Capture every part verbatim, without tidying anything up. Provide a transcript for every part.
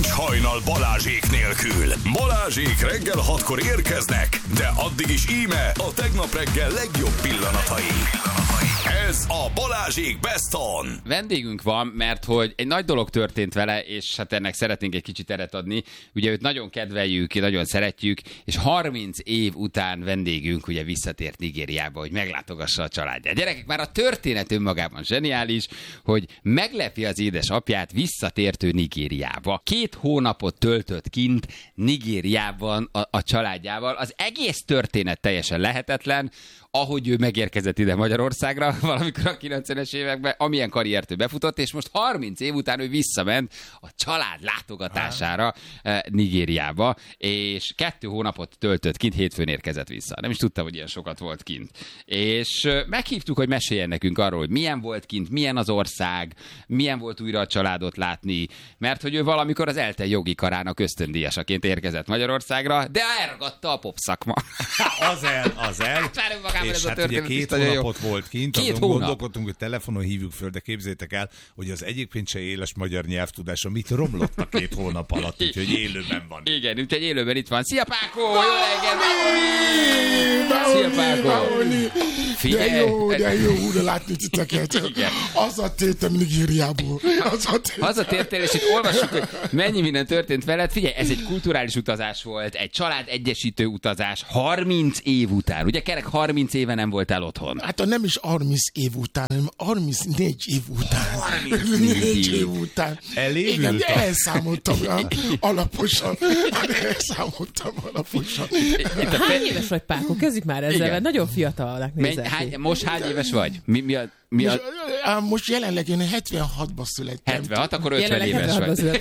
Nincs hajnal Balázsék nélkül. Balázsék reggel hatkor érkeznek, de addig is íme a tegnap reggel legjobb pillanatai. Ez a Balázsék Best On. Vendégünk van, mert hogy egy nagy dolog történt vele, és hát ennek szeretnénk egy kicsit teret adni. Ugye őt nagyon kedveljük, nagyon szeretjük, és harminc év után vendégünk ugye visszatért Nigériába, hogy meglátogassa a családját. Gyerekek, már a történet önmagában zseniális, hogy meglepi az édesapját visszatértő Nigériába. Két hónapot töltött kint Nigériában a, a családjával. Az egész történet teljesen lehetetlen, ahogy ő megérkezett ide Magyarországra valamikor a kilencvenes években, amilyen karriert ő befutott, és most harminc év után ő visszament a család látogatására eh, Nigériába, és kettő hónapot töltött kint, hétfőn érkezett vissza. Nem is tudtam, hogy ilyen sokat volt kint. És eh, meghívtuk, hogy meséljen nekünk arról, hogy milyen volt kint, milyen az ország, milyen volt újra a családot látni, mert hogy ő valamikor az ELTE jogi karának ösztöndíjasaként érkezett Magyarországra, de elragadta a popszakma. Az el, az el. És hát ugye két hónapot jó. volt kint, két azon hónap. Gondolkodtunk, hogy telefonon hívjuk föl, de képzétek el, hogy az egyébként se éles magyar nyelvtudása mit romlott a két hónap alatt, úgyhogy élőben van. Igen, úgyhogy élőben itt van. Szia Pákó! Jó reggelt! Szia Pákó! De jó, de jó újra látni titeket. Hazatértem Nigériából. Hazatértél, és itt olvassuk, hogy mennyi minden történt veled. Figyelj, ez egy kulturális utazás volt, egy család egyesítő utazás, harminc év után. Ugye kerek harminc éve nem voltál otthon. Hát nem is harminc év után, hanem harmincnégy év után. harmincnégy év után. Elévült. Igen, elszámoltam alaposan. Elszámoltam alaposan. Hány éves vagy, Pákó? Kezdjük már ezzel, mert nagyon fiatalnak nézel ki. Most hány éves vagy? Mi, mi a... Mi most, a... most jelenleg én hetvenhatban születtem. hetvenhat, akkor ötven éves vagy.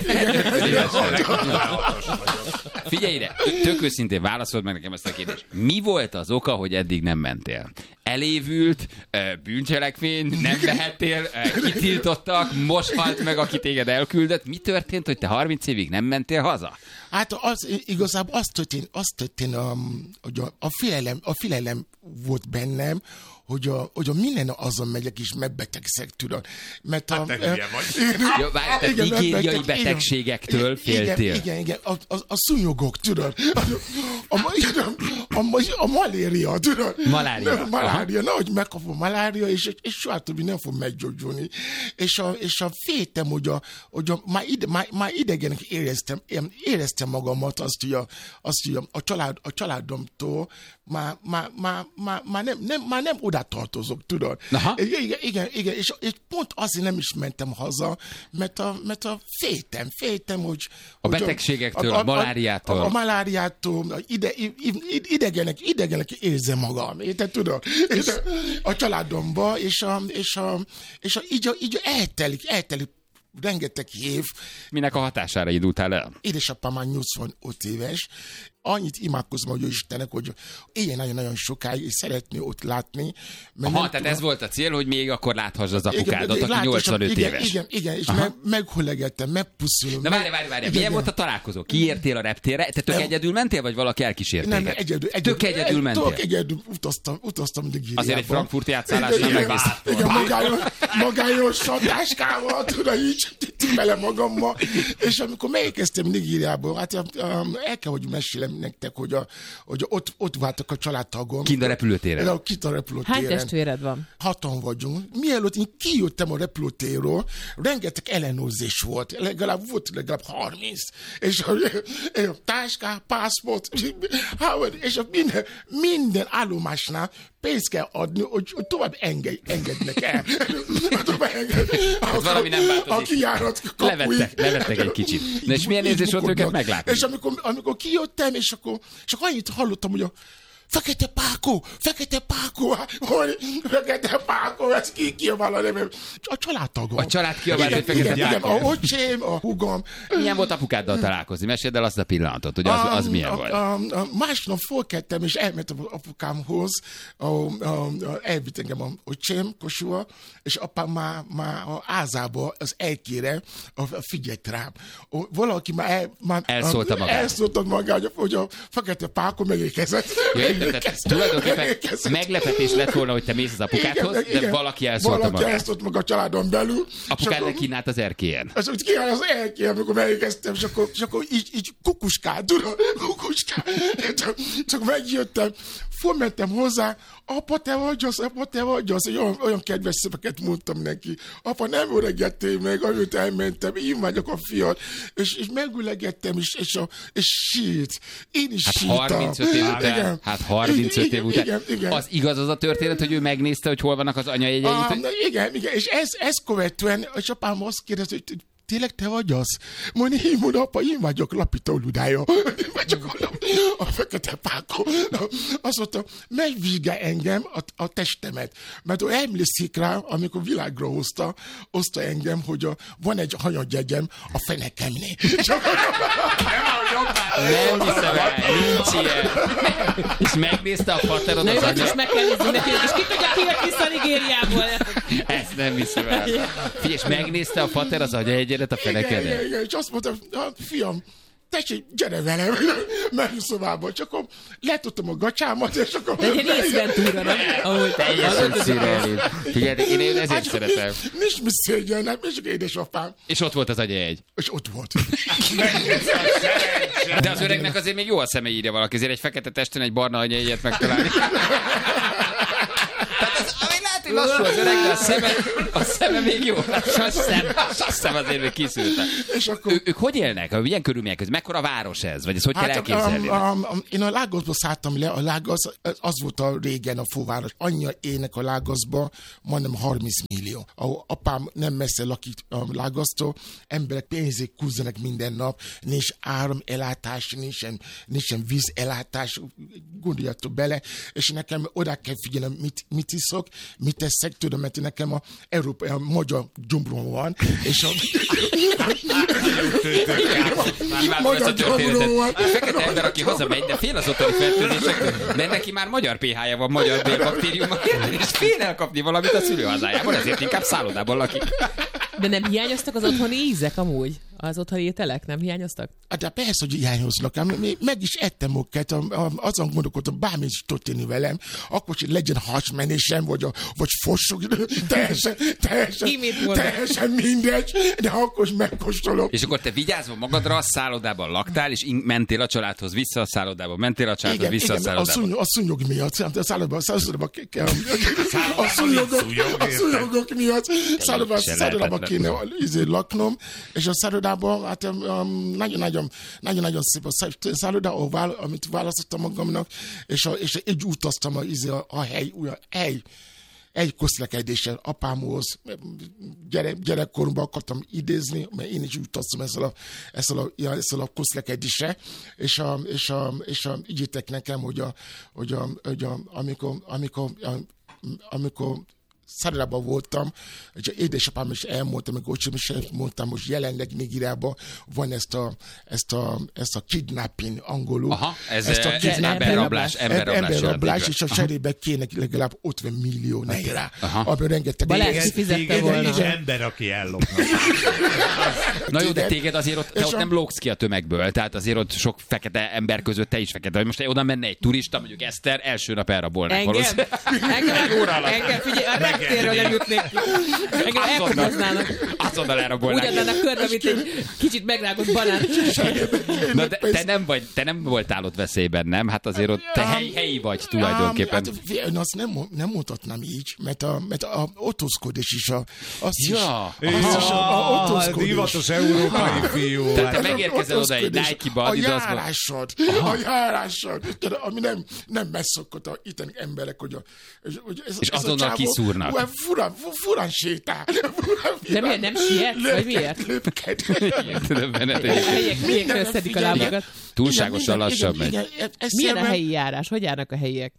Figyelj ide, tök őszintén válaszold meg nekem ezt a kérdést. Mi volt az oka, hogy eddig nem mentél? Elévült, bűncselekmény, nem lehettél, kitiltottak, most halt meg, aki téged elküldött. Mi történt, hogy te harminc évig nem mentél haza? Hát az, igazából azt történt, azt történt um, hogy a, a, félelem, a félelem volt bennem, hogy a, hogy a minden azon megyek és megbetegszek, tudod. Mert a... Hát te hülye vagy. Jó, várj, te nigériai betegségektől féltél. Igen, igen, igen. A, a, a szúnyogok, tudod. A, a, a, a, a malária, tudod. Malária. Malária, nehogy megkapom malária, és, és soha többi nem fog meggyógyulni. És a, és a féltem, hogy, a, hogy a, már, ide, már, már idegenek éreztem, éreztem magamat, azt, hogy a, azt, hogy a, a, család, a családomtól már, már, már, már, már, nem, nem, már nem oda tartozok, tudod. Igen, igen, igen, és, és pont azért nem is mentem haza, mert a, mert a féltem, féltem, hogy... A hogy betegségektől, a, a, a maláriától. A, a maláriától, a ide, idegenek, idegenek érzem magam, érted, tudod? És a családomba, és, a, és, a, és a, így, a, így eltelik, eltelik rengeteg év. Minek a hatására indultál el? Édesapám már nyolcvanöt éves, annyit imádkozom, hogy Istennek, hogy éljen nagyon-nagyon sokáig, és szeretné ott látni. Aha, tehát tudom, ez volt a cél, hogy még akkor láthass az apukádat, aki nyolcvanöt igen, éves. Igen, igen, és me, meghollegettem, megpuszulom. Na várj, várj, várj, milyen volt a találkozó? Kiértél a reptérre? Te tök nem, egyedül mentél, vagy valaki elkísért téged? Nem, egyedül. egyedül tök egyedül mentél? Tök egyedül utaztam, utaztam Nigériába. Azért egy frankfurti átszállásnál megnéztem. Igen, magányos, magányos satáskával, tudod, így bele magammal. És amikor megérkeztem Nigériába, hát el kell, hogy mesélem nektek, hogy, a, hogy ott, ott váltak a családtagom. Kint a repülőtéren? Kint a repülőtéren. Hány testvéred van? Hatan vagyunk. Mielőtt én kijöttem a repülőtérről, rengeteg ellenőrzés volt. Legalább volt legalább harminc. És a, a táská, pászport, és a minden, minden állomásnál pénzt kell adni, hogy, hogy tovább engedj, engednek el. Hát valami nem változik. A kijárat kapuj. Levettek, levettek egy kicsit. Na és milyen érzés volt őket meglátni? És amikor, amikor kijöttem, és akkor, és akkor annyit hallottam, hogy a Fekete Pákó, Fekete Pákó, hogy Fekete Pákó, ez ki kiabál a nevem. A családtagom. A család kiabál, hogy Fekete igen, Pákó. Igen, a öcsém, a húgom. Milyen volt apukáddal találkozni? Meséld el azt a pillanatot, hogy az, az milyen a, volt? A, a, a másnap fölkeltem, és elmentem apukámhoz, a, a, a, elvitt engem a öcsém, Kossuha, és apám már, már a ázába, az elkére, a, a figyelt rám. A, valaki már, el, már elszólta magát. Elszólta magát, hogy a Fekete Pákó megérkezett. Ja, tehát tulajdonképpen meglepetés lett volna, hogy te mész az apukádhoz, igen, de igen. valaki elszólta magát. Valaki elszólt meg a családon belül. Apukádnak kínált az erkélyen. Az úgy kínált az erkélyen, amikor megérkeztem, és akkor, és akkor így, így kukuskál, tudod, kukuskál. Csak, csak megjöttem, fölmentem hozzá, apa, te vagy az, apa, te vagy az, olyan, olyan kedves szöveket mondtam neki. Apa, nem öregettél meg, amit elmentem, én vagyok a fiad, és, és megülegettem, és, és, a, és sírt. Én is hát sírtam. harmincöt év után, igen. hát harmincöt igen, év után. Igen, igen. Az igaz az a történet, hogy ő megnézte, hogy hol vannak az anyajegyei? Ah, igen, igen, és ez, ez követően, és apám azt kérdezte, hogy tényleg te vagy az? Mondja, én mondom, apa, én vagyok Lapita Ludája. Én vagyok a, a fekete pákó. Azt mondta, megvizsgál engem a, a testemet. Mert ő emlékszik rá, amikor világra hozta, hozta engem, hogy a, van egy hanyagyegyem a fenekemnél. Nem hiszem el, nincs ilyen. És megnézte a faterod az anyag. Na, és meg kell nézni neki, és ki tudja, ki jött vissza Nigériából. Ezt nem hiszem el. Figyelj, és megnézte a fater az anyajegyedet a fenekedet? Igen, igen, és azt mondta, fiam, tessék, gyere velem, menj szobába, csak akkor letudtam a gacsámat, és akkor... De egy részventúra, nem? Ahogy teljesen szürreális. Figyelj, én, én ezért hát, szeretem. Nincs mi szégyen, és csak édesapám. És ott volt az agyajegy. És ott volt. De az öregnek azért még jó a szeme, írja valaki, ezért egy fekete testen egy barna anyajegyet megtalálni. Lassú az öreg, de a szeme, a szeme még jó. A szem, a szem azért még kiszültek. És akkor... Ő, ők hogy élnek? Milyen körülmények között? Mekkora város ez? Vagy ezt hogy hát, kell elképzelni? A, a, a, én a Lágoszba szálltam le, a Lágosz, az volt a régen a főváros. Annyi élnek a Lágoszba, majdnem harminc millió. A apám nem messze lakik a Lágosztól, emberek pénzét kúzzanak minden nap, nincs áramellátás, nincsen, nincsen vízellátás, gondoljatok bele, és nekem oda kell figyelnem, mit, mit iszok, mit teszek, tudom, mert nekem a európai, a magyar gyomrom van, és a... Imádom ezt a történetet. A fekete ember, aki hazamegy, de fél az otthoni fertőzések, mert neki már magyar pé há-ja van, magyar B-baktériuma, és fél elkapni valamit a szülőhazájában, ezért inkább szállodában lakik. De nem hiányoztak az otthoni ízek amúgy? Az otthoni ételek nem hiányoztak? De persze, hogy hiányoznak. Meg is ettem őket, azon gondolkodtam, bármi is történni velem, akkor hogy legyen hasmenésem, vagy, a, vagy fossuk, teljesen, teljesen, teljesen mindegy, de akkor is megkóstolom. És akkor te vigyázva magadra, a szállodában laktál, és mentél a családhoz vissza a szállodába, mentél a családhoz igen, vissza igen, a szállodába. A, szúny, a szúnyog miatt, a szállodában, a szállodában kell, a szúnyogok, a szúnyogok miatt, szállodában kéne laknom, és a szállodában hát nagyon-nagyon nagyon-nagyon szép a szálloda, amit választottam magamnak, és, a, és így utaztam a, a, a hely, a hely, egy közlekedéssel apámhoz, gyere, gyerekkoromban akartam idézni, mert én is utaztam ezzel a, ezzel a, ezzel a közlekedéssel, és, a, és, a, és a, ígyétek nekem, hogy, a, hogy, a, hogy a, amikor, amikor, a, amikor szállodában voltam, és édesapám is elmondta, meg ocsom is elmondtam, most jelenleg Nigériában van ezt a, ezt a, ezt a kidnapping angolul. Aha, ez ezt a kidnapping, emberrablás, emberrablás, emberrablás, és a cserébe kéne legalább ötven millió naira, abban rengeteg... Balázs kifizette volna. Egy ember, aki ellopna. Na jó, de téged azért ott, te ott nem lógsz ki a tömegből, tehát azért ott sok fekete ember között te is fekete, hogy most oda menne egy turista, mondjuk Eszter, első nap elrabolnák valószínűleg. Engem, engem, figyelj, a reptérről nem jutnék ki. Engem elkapoznának. Azonnal elrabolnák. Ugyan a körbe, mint egy kicsit megrágott banán. Na, de te nem, vagy, te nem voltál ott veszélyben, nem? Hát azért ott te helyi, helyi vagy tulajdonképpen. Hát, én azt nem, nem mondhatnám így, mert a, mert a autózkodás is a... Azt ja. is, azt is a, a divatos európai fiú. Tehát te megérkezel oda egy Nike-ba. A járásod, a járásod, ami nem, nem megszokott a itteni emberek, hogy a... Hogy ez, és ez azonnal kiszúrnak. Furán, furán sétál. De miért nem siet? Vagy miért? Lépked. Helyek miért összedik a lábakat? Túlságosan lassabb megy. Milyen a helyi járás? Hogy járnak a helyiek?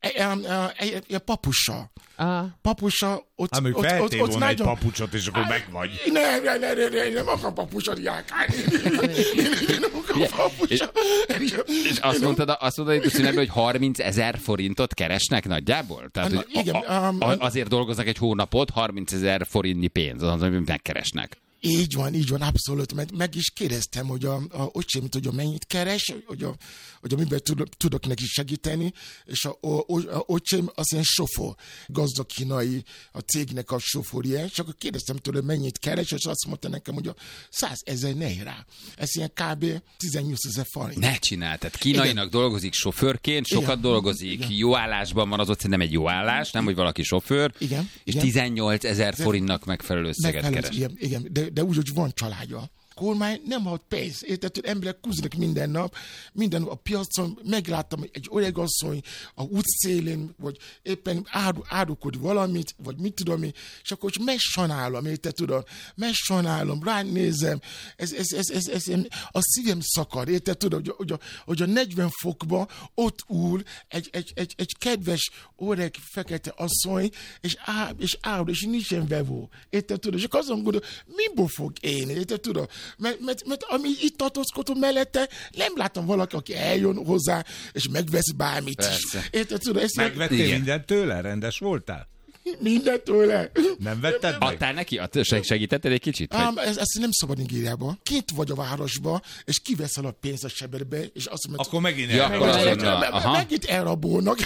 Papussal. Ah. Papussal, ott, hát, ott, ott, ott, ott nagyon... egy papucsot, és akkor megvagy. Nem, nem, nem, nem, nem, nem akar papucsot járkálni. Nem akar papucsot. És azt mondtad, azt mondtad itt a szünetben, hogy harminc ezer forintot keresnek nagyjából? Tehát, hogy igen, a, a, azért dolgoznak egy hónapot, harminc ezer forintnyi pénz, az, amit megkeresnek. Így van, így van, abszolút. Meg, meg is kérdeztem, hogy a, a öcsém, hogy a mennyit keres, hogy a, hogy a miben tudok, tudok neki segíteni, és a, a, a öcsém az ilyen sofőr, gazdag kínai, a cégnek a sofőrje, és akkor kérdeztem tőle, mennyit keres, és azt mondta nekem, hogy a százezer nejrá. Ez ilyen kb. tizennyolcezer forint. Ne csinál, tehát kínainak igen. dolgozik sofőrként, sokat igen. dolgozik, igen. jó állásban van, az ott nem egy jó állás, nem, hogy valaki sofőr, igen. és igen. tizennyolcezer forintnak megfelelő összeget megfelelő, keres. Igen, igen. De, de úgy, hogy van családja. Kormány nem ad pénzt. Érted, hogy emberek kúznak minden nap, minden nap a piacon, megláttam egy öreg asszony a útszélén, vagy éppen áru, árukod valamit, vagy mit tudom én, és akkor megsajnálom, érted, tudod, megsajnálom, ránézem, ez, ez, ez, ez, ez, ez, a szívem szakad, érted, tudod, hogy, hogy, a, hogy a negyven fokban ott ül egy, egy, egy, egy kedves, öreg, fekete asszony, és áll, és áll, és nincsen vevó, érted, tudod, és akkor azon gondolom, miből fog élni, érted, tudod, Mert, mert, mert ami itt tartózkodom mellette, nem látom valaki, aki eljön hozzá, és megvesz bármit is. Érted, tudod, ezt megvettél ilyen... mindent tőle? Rendes voltál? Mindent tőle. Nem vetted meg? Adtál neki? Segítetted egy kicsit? Um, ez, ez nem szabad Nigériában. Kint vagy a városba, és kiveszel a pénzt a sebedbe, és azt mondod... Akkor megint ja, elrabolnak. Megint elrabolnak.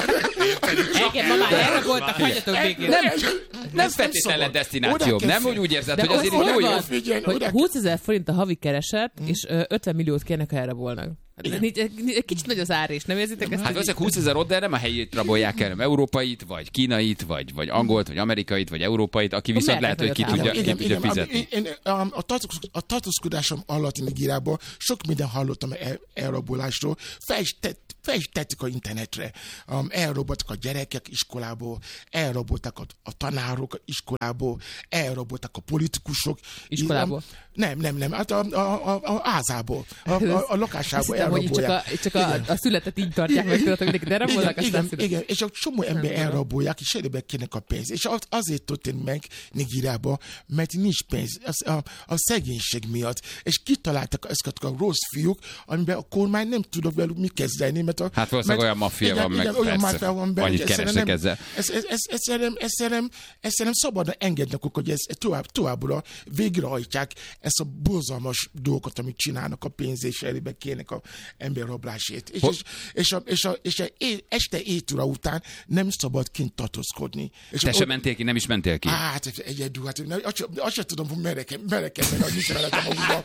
Igen, ma már elraboltak, hagyjatok végén. Nem, nem feltétlenül destináció. Nem, hogy úgy érzed, hogy azért jó jó. húszezer forint a havi kereset, és ötven milliót kérnek, ha elrabolnak. Egy kicsit nagy az árés, nem érzitek ezt? Hát ezek húszezer ott, de nem a helyét rabolják el, nem európait, vagy kínait, vagy, vagy angolt, vagy amerikait, vagy európait, aki viszont lehet, hogy ki tudja, ki tudja fizetni. Én, a, a tartózkodásom alatt Nigériában sok minden hallottam el, elrabolásról, fel is tett, fel is tettek a internetre. Um, elraboltak a gyerekek iskolából, elraboltak a, a tanárok iskolából, elraboltak a politikusok. Iskolából? Um, nem, nem, nem, hát a, a, a, a házából, a, a, a lakásából elrabolják. Hogy csak, a, csak a, a születet így tartják meg, tudod, hogy de rabolnak, igen, igen, igen, és a csomó ember elrabolják, és elébe kérnek a pénz. És azért történt meg Nigériában, mert nincs pénz, az, a, a szegénység miatt. És kitaláltak ezeket a rossz fiúk, amiben a kormány nem tudok velük mi kezdeni. Mert a, hát valószínűleg olyan maffia van, meg olyan maffia van benne. Annyit keresnek ezzel. Ezt szerintem szabadna engednek, hogy ez tovább, továbbra végrehajtják ezt a borzalmas dolgot, amit csinálnak a pénz, és elébe kérnek a emberrablásét. És, és, és, a, és, a, és a este étura után nem szabad kint tartózkodni. Te sem mentél ki, nem is mentél ki? Hát, egyedül, hát azt, azt sem tudom, hogy merek, merek meg, hogy mit veletem magukban.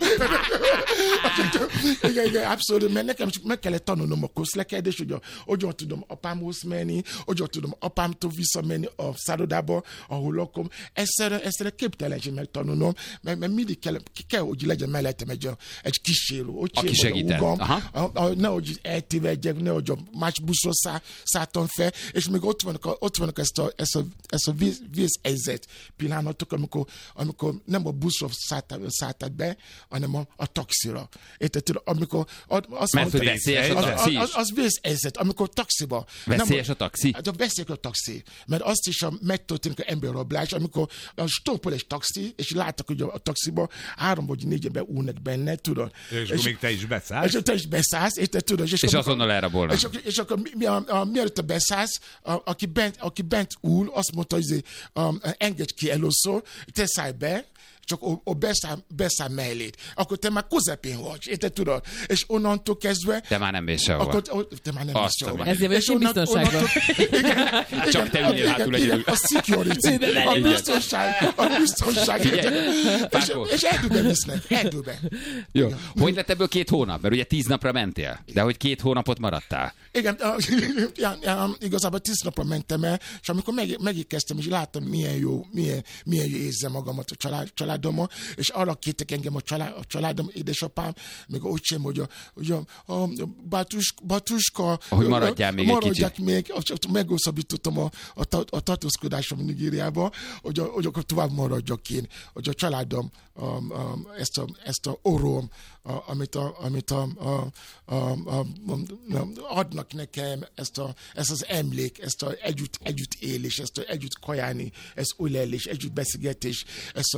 Igen, igen, abszolút, mert nekem meg kellett tanulnom a közlekedést, hogy hogyan tudom apámhoz menni, hogyan tudom apámtól visszamenni a szállodába, ahol lakom. Egyszerre, egyszerre képtelenség megtanulnom, mert, mert mindig kell, kell, hogy legyen mellettem egy, egy kísérő. Aki segített. Nehogy eltévedjek, nehogy a más buszról szá, szálltam fel, és még ott vannak, a, ott vannak ezt a, ezt a, ezt a víz, vízhelyzet pillanatok, amikor, amikor nem a buszról szálltak be, hanem a, a taxira. Érted? Amikor azt mert hogy veszélyes a taxi is? Az, az vízhelyzet, amikor taxiba. Veszélyes a taxi? Hát veszélyes a taxi. Mert azt is a megtörténik a emberrablás, amikor stoppol egy taxi, és láttak, hogy a, a taxiba három vagy négy ember ülnek benne, tudod. És, és még te is beszállsz. És te is beszállsz, és te tudod. És, és azonnal elrabolnak. És, és akkor mi, mi, a, a, mielőtt beszállsz, a, aki, bent, aki bent ül, azt mondta, hogy um, engedj ki először, te szállj be, csak a, a beszáll, beszáll mellét. Akkor te már közepén vagy, érted, tudod? És onnantól kezdve... Te már nem mész sehova. Akkor, te már nem mész sehova. Ezért vagy én biztonságban. Csak te üljél hátul egyedül. A security, a biztonság, a biztonság. És, és erdőben visznek, erdőben. Jó. Hogy lett ebből két hónap? Mert ugye tíz napra mentél, de hogy két hónapot maradtál. Igen, ja, ja, igazából tíz napra mentem el, és amikor meg, megérkeztem, és láttam, milyen jó, milyen, milyen jó érzem magamat a család, családommal, és arra kértek engem a, család, a családom, édesapám, meg a öcsém, hogy a, hogy a, a Bátus, Bátuska, hogy maradjál még maradjak egy még, meghosszabbítottam a, a, a tartózkodásom Nigériába, hogy, a, hogy akkor tovább maradjak én, hogy a családom a, a, ezt, a, ezt a orrom, a, amit, a, amit a, a, a, a, a, adnak nekem, ezt, a, ezt az emlék, ezt a együtt, együtt élés, ezt a együtt kajálni, ezt ölelés, együtt beszélgetés, ezt a minden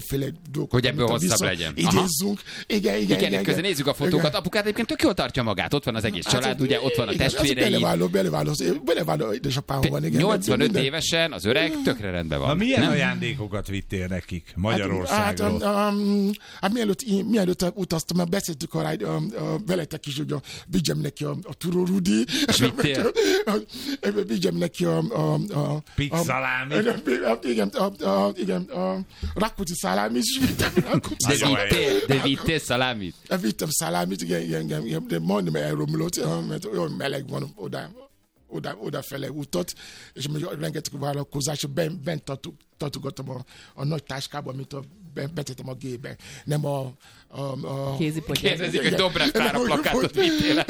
mindenféle dolgokat. Hogy ebből hosszabb legyen. Idézzünk. Igen, igen, igen. Igen, közben nézzük a fotókat. Apukát egyébként tök jól tartja magát. Ott van az egész család, hát, ugye ott van a testvérei. Beleváló, beleváló, beleváló édesapám van. Igen, nyolcvanöt évesen az öreg tökre rendben van. Na milyen nem? ajándékokat vittél nekik Magyarországról? Hát, hát, um, hát mielőtt, én, mielőtt utaztam, mert beszéltük arra uh, uh, veletek is, hogy vigyem neki a, a Turó Rudi. És vittél? Vigyem neki a... a, a Pix szalámi. Igen, a, a, igen, a Rákóczi szalámit is vittem. De vittél, de vittél szalámit? Vittem szalámit, igen, igen, igen, de majdnem elromlott, mert olyan meleg van oda. Oda, odafele útot, és még rengeteg vállalkozás, bent, bent tartogattam a, a nagy táskába, amit a, betettem a gébe. Nem a... a, a kézipotyák. Kérdezik, hogy Dobrev Klára plakátot vittél.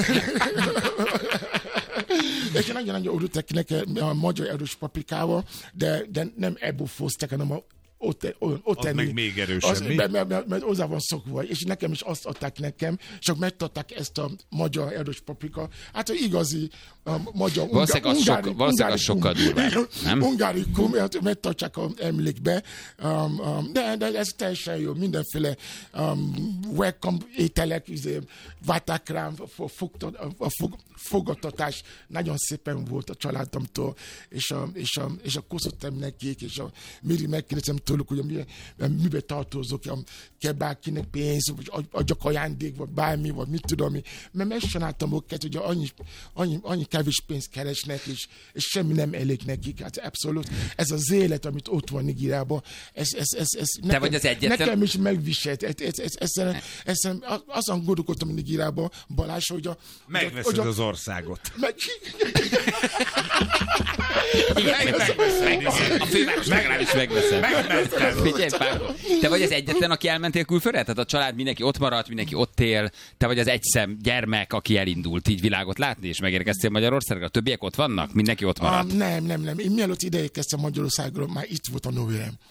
És nagyon-nagyon örültek nekem a magyar erős paprikával, de, de nem ebből fozták, hanem a ott, ott, ott az meg még erősebb, az, mert, mert, mert, mert hozzá van szokva, és nekem is azt adták nekem, csak megtarták ezt a magyar erős paprika. Hát az igazi a magyar... Valószínűleg az, sok, valószínűleg az sokkal durvább, nem? Ungárikum, megtartják az emlékbe, um, um, de, de ez teljesen jó, mindenféle um, welcome ételek, várták rám, a, a, a fogadtatás nagyon szépen volt a családomtól, és a, és a, és a köszöntem nekik, és a Miri megkérdezem tőlük, hogy mibe, mibe tartozok, kell bárkinek pénz, vagy adjak ajándék, vagy bármi, vagy mit tudom én. Mert megcsináltam őket, hogy annyi, annyi, annyi kevés pénzt keresnek, és, és semmi nem elég nekik. Hát abszolút. Ez az élet, amit ott van Nigériában, ez, ez, ez, ez Te nekem, vagy az egyetlen... nekem is megviselt. Ez, ez, ez, ez, ez, ez, azon gondolkodtam Nigériában, Balázs, hogy a... Megveszed hogy a, az országot. Meg... Igen, megveszed. A főváros legalábbis megveszed. Figyelj, Pál, te vagy az egyetlen, aki elmentél külföldre? Tehát a család mindenki ott maradt, mindenki ott él, te vagy az egyszem gyermek, aki elindult így világot látni, és megérkeztél Magyarországra. A többiek ott vannak? Mindenki ott maradt? Ah, nem, nem, nem. Én mielőtt ideérkeztem Magyarországról, már itt volt a nővérem.